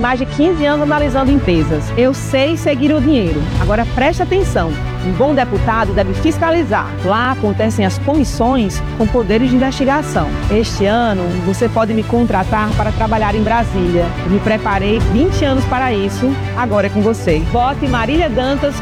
mais de 15 anos analisando empresas. Eu sei seguir o dinheiro. Agora preste atenção. Um bom deputado deve fiscalizar. Lá acontecem as comissões com poderes de investigação. Este ano, você pode me contratar para trabalhar em Brasília. Eu me preparei 20 anos para isso. Agora é com você. Vote Marília Dantas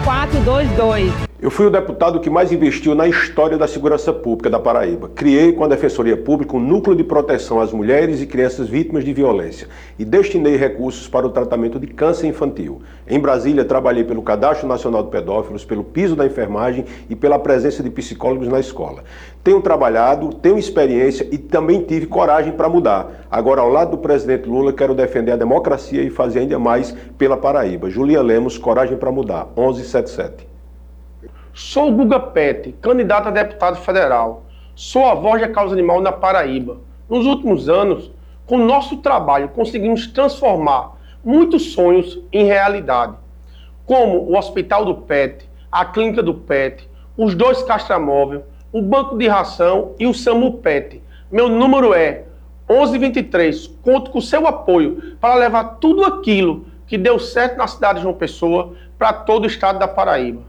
4422. Eu fui o deputado que mais investiu na história da segurança pública da Paraíba. Criei com a Defensoria Pública um núcleo de proteção às mulheres e crianças vítimas de violência e destinei recursos para o tratamento de câncer infantil. Em Brasília, trabalhei pelo Cadastro Nacional de Pedófilos, pelo piso da enfermagem e pela presença de psicólogos na escola. Tenho trabalhado, tenho experiência e também tive coragem para mudar. Agora, ao lado do presidente Lula, quero defender a democracia e fazer ainda mais pela Paraíba. Julia Lemos, Coragem para Mudar, 1177. Sou Guga Pet, candidato a deputado federal. Sou a voz da causa animal na Paraíba. Nos últimos anos, com nosso trabalho, conseguimos transformar muitos sonhos em realidade, como o Hospital do Pet, a Clínica do Pet, os 2 castramóveis, o Banco de Ração e o SAMU Pet. Meu número é 1123. Conto com seu apoio para levar tudo aquilo que deu certo na cidade de João Pessoa para todo o estado da Paraíba.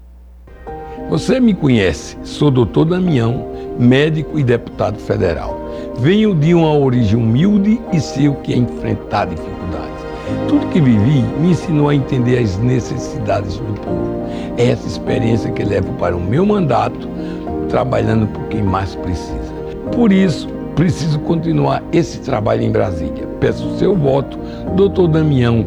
Você me conhece, sou Dr. Damião, médico e deputado federal. Venho de uma origem humilde e sei o que é enfrentar dificuldades. Tudo que vivi me ensinou a entender as necessidades do povo. É essa experiência que levo para o meu mandato, trabalhando por quem mais precisa. Por isso, preciso continuar esse trabalho em Brasília. Peço o seu voto, Dr. Damião,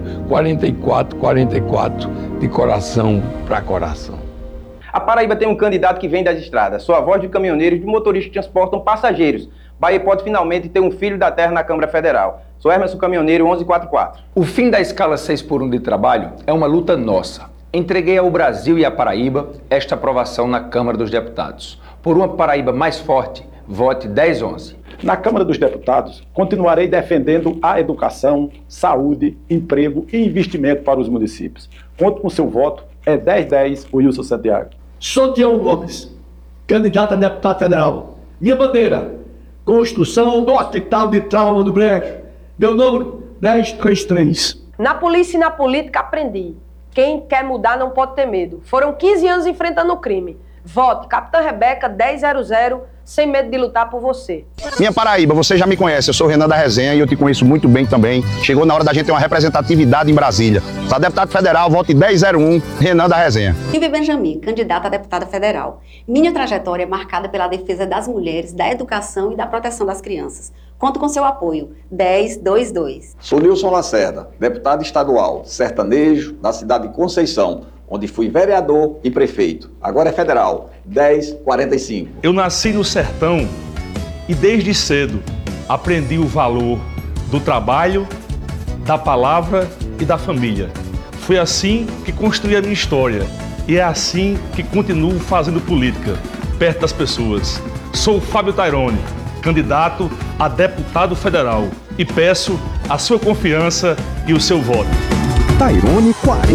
4444, de coração para coração. A Paraíba tem um candidato que vem das estradas, sua voz de caminhoneiros e de motoristas que transportam passageiros. Bahia pode finalmente ter um filho da terra na Câmara Federal. Sou Hermes Caminhoneiro, 1144. O fim da escala 6x1 de trabalho é uma luta nossa. Entreguei ao Brasil e à Paraíba esta aprovação na Câmara dos Deputados. Por uma Paraíba mais forte, vote 1011. Na Câmara dos Deputados, continuarei defendendo a educação, saúde, emprego e investimento para os municípios. Conto com seu voto, é 1010, Wilson Santiago. Sou Tião Gomes, candidato a deputado federal. Minha bandeira, construção do Hospital de Trauma do Brejo. Meu número, 1033. Na polícia e na política aprendi. Quem quer mudar não pode ter medo. Foram 15 anos enfrentando o crime. Vote Capitã Rebeca 1000, sem medo de lutar por você. Minha Paraíba, você já me conhece, eu sou Renan da Resenha e eu te conheço muito bem também. Chegou na hora da gente ter uma representatividade em Brasília. Para deputado federal, vote 1001, Renan da Resenha. Silvia Benjamin, candidata a deputada federal. Minha trajetória é marcada pela defesa das mulheres, da educação e da proteção das crianças. Conto com seu apoio, 1022. Sou Nilson Lacerda, deputado estadual, sertanejo, da cidade de Conceição, onde fui vereador e prefeito. Agora é federal, 1045. Eu nasci no sertão e desde cedo aprendi o valor do trabalho, da palavra e da família. Foi assim que construí a minha história e é assim que continuo fazendo política, perto das pessoas. Sou Fábio Tairone, candidato a deputado federal e peço a sua confiança e o seu voto. Tairone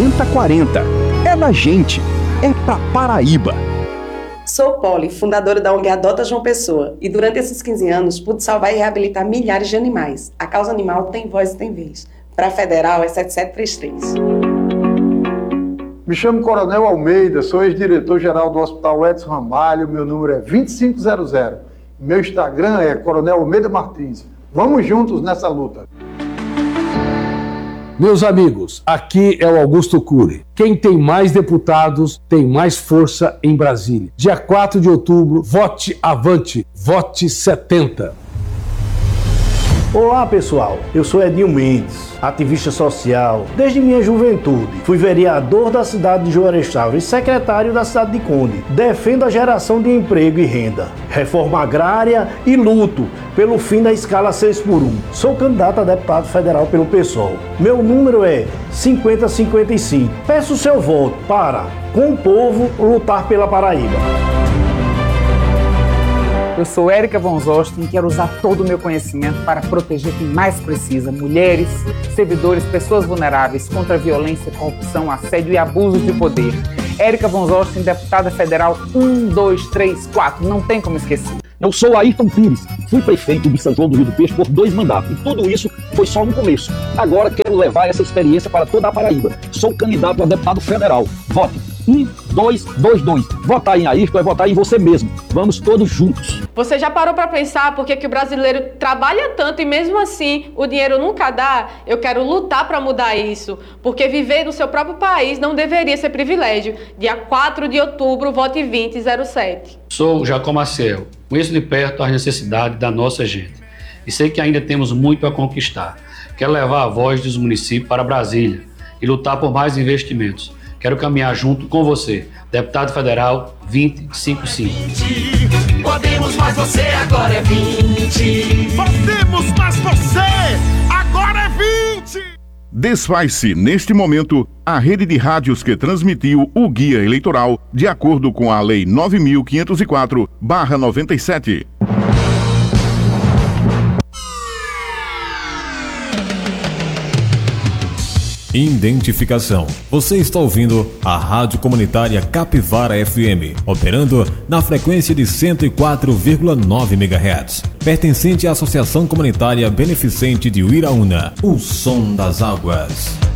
4040. É da gente, é pra Paraíba. Sou Poli, fundadora da ONG Adota João Pessoa, e durante esses 15 anos pude salvar e reabilitar milhares de animais. A causa animal tem voz e tem vez. Para federal é 7733. Me chamo Coronel Almeida, sou ex-diretor-geral do Hospital Edson Ramalho, meu número é 2500. Meu Instagram é Coronel Almeida Martins. Vamos juntos nessa luta. Meus amigos, aqui é o Augusto Cury. Quem tem mais deputados tem mais força em Brasília. Dia 4 de outubro, vote avante, vote 70. Olá pessoal, eu sou Edinho Mendes, ativista social. Desde minha juventude, fui vereador da cidade de Juarez e secretário da cidade de Conde. Defendo a geração de emprego e renda, reforma agrária e luto pelo fim da escala 6x1. Sou candidato a deputado federal pelo PSOL. Meu número é 5055. Peço seu voto para, com o povo, lutar pela Paraíba. Eu sou Érica Von Zosten e quero usar todo o meu conhecimento para proteger quem mais precisa, mulheres, servidores, pessoas vulneráveis, contra a violência, corrupção, assédio e abusos de poder. Érica Von Zosten, deputada federal 1, 2, 3, 4, não tem como esquecer. Eu sou Ayrton Pires, fui prefeito de São João do Rio do Peixe por 2 mandatos. E tudo isso foi só no começo. Agora quero levar essa experiência para toda a Paraíba. Sou candidato a deputado federal. Vote 1222. Votar em Ayrton é votar em você mesmo. Vamos todos juntos. Você já parou para pensar por que o brasileiro trabalha tanto e mesmo assim o dinheiro nunca dá? Eu quero lutar para mudar isso, porque viver no seu próprio país não deveria ser privilégio. Dia 4 de outubro, vote 2007. Sou Jacob Maciel. Conheço de perto as necessidades da nossa gente e sei que ainda temos muito a conquistar. Quero levar a voz dos municípios para Brasília e lutar por mais investimentos. Quero caminhar junto com você. Deputado Federal 2055. Podemos mais você, agora é 20. Podemos mais você, agora é 20. Desfaz-se, neste momento, a rede de rádios que transmitiu o guia eleitoral de acordo com a Lei 9.504/97. Identificação. Você está ouvindo a Rádio Comunitária Capivara FM, operando na frequência de 104,9 MHz. Pertencente à Associação Comunitária Beneficente de Uiraúna, o som das águas.